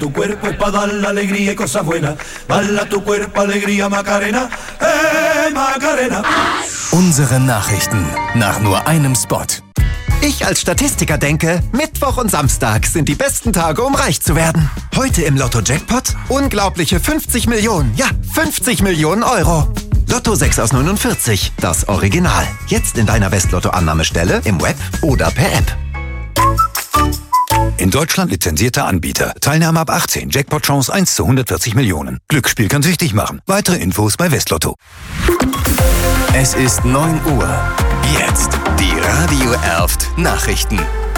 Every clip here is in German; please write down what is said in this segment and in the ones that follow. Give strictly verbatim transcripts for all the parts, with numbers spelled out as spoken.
Tu cuerpo es pa' dar la alegría y cosas buenas. Bala tu cuerpo, alegría, Macarena. Hey, Macarena. Unsere Nachrichten nach nur einem Spot. Ich als Statistiker denke, Mittwoch und Samstag sind die besten Tage, um reich zu werden. Heute im Lotto-Jackpot unglaubliche fünfzig Millionen, ja, fünfzig Millionen Euro. Lotto sechs aus neunundvierzig, das Original. Jetzt in deiner West-Lotto-Annahmestelle, im Web oder per App. In Deutschland lizenzierter Anbieter. Teilnahme ab achtzehn. Jackpot-Chance eins zu hundertvierzig Millionen. Glücksspiel kann süchtig machen. Weitere Infos bei Westlotto. Es ist neun Uhr. Jetzt die Radio Erft Nachrichten.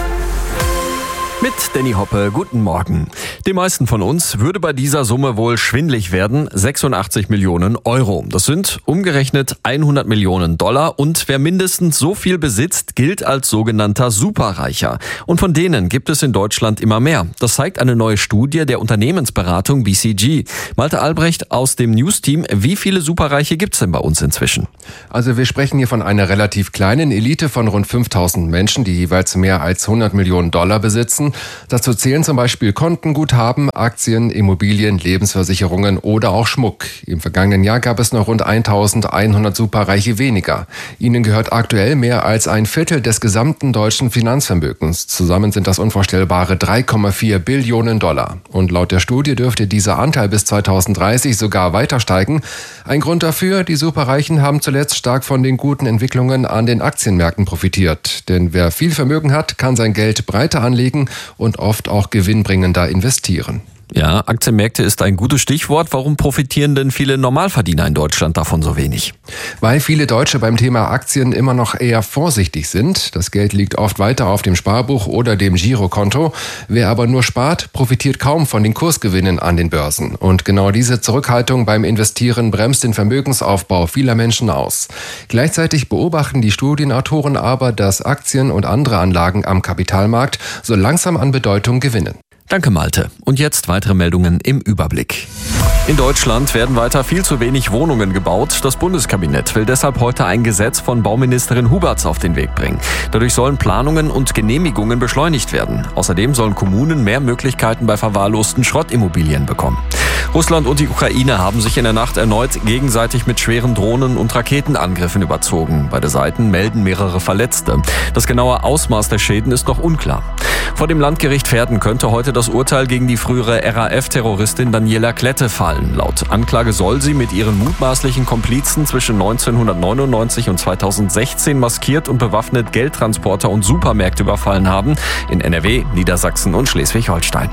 Mit Danny Hoppe, guten Morgen. Den meisten von uns würde bei dieser Summe wohl schwindlig werden, sechsundachtzig Millionen Euro. Das sind umgerechnet hundert Millionen Dollar und wer mindestens so viel besitzt, gilt als sogenannter Superreicher. Und von denen gibt es in Deutschland immer mehr. Das zeigt eine neue Studie der Unternehmensberatung B C G. Malte Albrecht aus dem News-Team, wie viele Superreiche gibt's denn bei uns inzwischen? Also wir sprechen hier von einer relativ kleinen Elite von rund fünftausend Menschen, die jeweils mehr als hundert Millionen Dollar besitzen. Dazu zählen zum Beispiel Kontenguthaben, Aktien, Immobilien, Lebensversicherungen oder auch Schmuck. Im vergangenen Jahr gab es noch rund eintausendeinhundert Superreiche weniger. Ihnen gehört aktuell mehr als ein Viertel des gesamten deutschen Finanzvermögens. Zusammen sind das unvorstellbare drei Komma vier Billionen Dollar. Und laut der Studie dürfte dieser Anteil bis zweitausenddreißig sogar weiter steigen. Ein Grund dafür, die Superreichen haben zuletzt stark von den guten Entwicklungen an den Aktienmärkten profitiert. Denn wer viel Vermögen hat, kann sein Geld breiter anlegen und oft auch gewinnbringender investieren. Ja, Aktienmärkte ist ein gutes Stichwort. Warum profitieren denn viele Normalverdiener in Deutschland davon so wenig? Weil viele Deutsche beim Thema Aktien immer noch eher vorsichtig sind. Das Geld liegt oft weiter auf dem Sparbuch oder dem Girokonto. Wer aber nur spart, profitiert kaum von den Kursgewinnen an den Börsen. Und genau diese Zurückhaltung beim Investieren bremst den Vermögensaufbau vieler Menschen aus. Gleichzeitig beobachten die Studienautoren aber, dass Aktien und andere Anlagen am Kapitalmarkt so langsam an Bedeutung gewinnen. Danke, Malte. Und jetzt weitere Meldungen im Überblick. In Deutschland werden weiter viel zu wenig Wohnungen gebaut. Das Bundeskabinett will deshalb heute ein Gesetz von Bauministerin Huberts auf den Weg bringen. Dadurch sollen Planungen und Genehmigungen beschleunigt werden. Außerdem sollen Kommunen mehr Möglichkeiten bei verwahrlosten Schrottimmobilien bekommen. Russland und die Ukraine haben sich in der Nacht erneut gegenseitig mit schweren Drohnen- und Raketenangriffen überzogen. Beide Seiten melden mehrere Verletzte. Das genaue Ausmaß der Schäden ist noch unklar. Vor dem Landgericht Verden könnte heute das Urteil gegen die frühere R A F-Terroristin Daniela Klette fallen. Laut Anklage soll sie mit ihren mutmaßlichen Komplizen zwischen neunzehnhundertneunundneunzig und zweitausendsechzehn maskiert und bewaffnet Geldtransporter und Supermärkte überfallen haben in N R W, Niedersachsen und Schleswig-Holstein.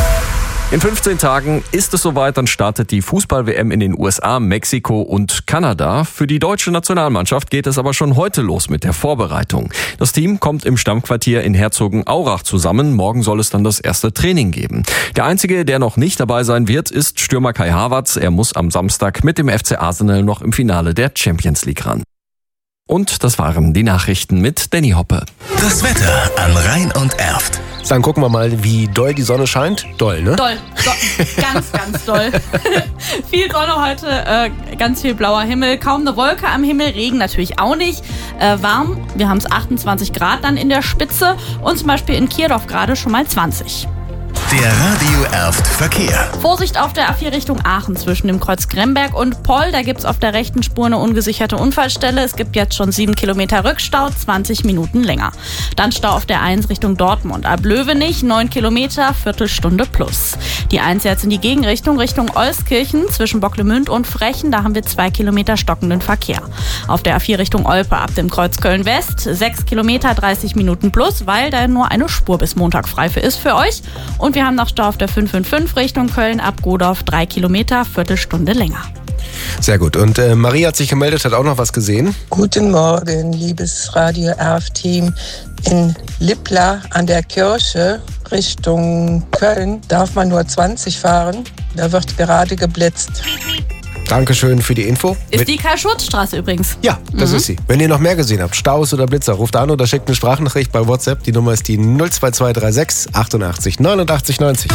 In fünfzehn Tagen ist es soweit, dann startet die Fußball-W M in den U S A, Mexiko und Kanada. Für die deutsche Nationalmannschaft geht es aber schon heute los mit der Vorbereitung. Das Team kommt im Stammquartier in Herzogenaurach zusammen. Morgen soll es dann das erste Training geben. Der Einzige, der noch nicht dabei sein wird, ist Stürmer Kai Havertz. Er muss am Samstag mit dem F C Arsenal noch im Finale der Champions League ran. Und das waren die Nachrichten mit Danny Hoppe. Das Wetter an Rhein und Erft. Dann gucken wir mal, wie doll die Sonne scheint. Doll, ne? Doll, doll. ganz, ganz doll. Viel Sonne heute, äh, ganz viel blauer Himmel, kaum eine Wolke am Himmel, Regen natürlich auch nicht. Äh, warm, wir haben es achtundzwanzig Grad dann in der Spitze und zum Beispiel in Kirdorf gerade schon mal zwanzig. Der Radio Erft Verkehr. Vorsicht auf der A vier Richtung Aachen zwischen dem Kreuz Gremberg und Poll. Da gibt's auf der rechten Spur eine ungesicherte Unfallstelle. Es gibt jetzt schon sieben Kilometer Rückstau, zwanzig Minuten länger. Dann Stau auf der eins Richtung Dortmund. Ab Löwenich, neun Kilometer, Viertelstunde plus. Die eins jetzt in die Gegenrichtung, Richtung Euskirchen zwischen Bocklemünd und Frechen. Da haben wir zwei Kilometer stockenden Verkehr. Auf der A vier Richtung Olpe ab dem Kreuz Köln-West, sechs Kilometer, dreißig Minuten plus, weil da nur eine Spur bis Montag frei ist für euch. Und wir haben noch Stau auf der fünf fünf fünf Richtung Köln ab Godorf, drei Kilometer, Viertelstunde länger. Sehr gut. Und äh, Marie hat sich gemeldet, hat auch noch was gesehen. Guten Morgen, liebes Radio Erft-Team. In Lippla an der Kirche Richtung Köln darf man nur zwanzig fahren. Da wird gerade geblitzt. Dankeschön für die Info. Ist die Karl-Schurz-Straße übrigens. Ja, das mhm. ist sie. Wenn ihr noch mehr gesehen habt, Staus oder Blitzer, ruft an oder schickt eine Sprachnachricht bei WhatsApp. Die Nummer ist die null zwei zwei drei sechs achtundachtzig neunundachtzig neunzig.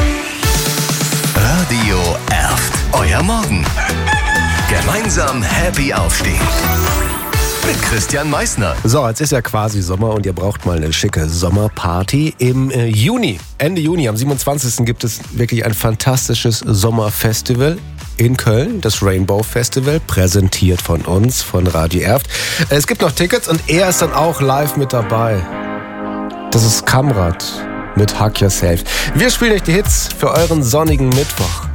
Radio Erft. Euer Morgen. Gemeinsam happy aufstehen. mit Christian Meissner. So, jetzt ist ja quasi Sommer und ihr braucht mal eine schicke Sommerparty. Im äh, Juni, Ende Juni, am siebenundzwanzigsten gibt es wirklich ein fantastisches Sommerfestival in Köln, das Rainbow Festival, präsentiert von uns, von Radio Erft. Es gibt noch Tickets und er ist dann auch live mit dabei. Das ist Kamrat mit Hug Yourself. Wir spielen euch die Hits für euren sonnigen Mittwoch.